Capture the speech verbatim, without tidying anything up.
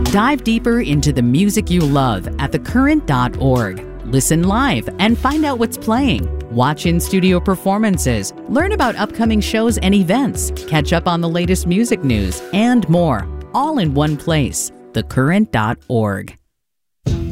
Dive deeper into the music you love at the current dot org. Listen live and find out what's playing. Watch in-studio performances, learn about upcoming shows and events, catch up on the latest music news, and more, all in one place, the current dot org.